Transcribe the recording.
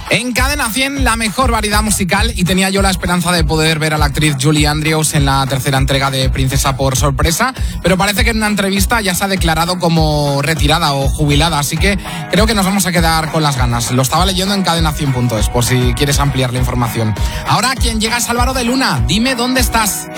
En Cadena 100, la mejor variedad musical, y tenía yo la esperanza de poder ver a la actriz Julie Andrews en la tercera entrega de Princesa por sorpresa, pero parece que en una entrevista ya se ha declarado como retirada o jubilada, así que creo que nos vamos a quedar con las ganas. Lo estaba leyendo en cadena100.es, por si quieres ampliar la información. Ahora quien llega es Álvaro de Luna. Dime dónde estás.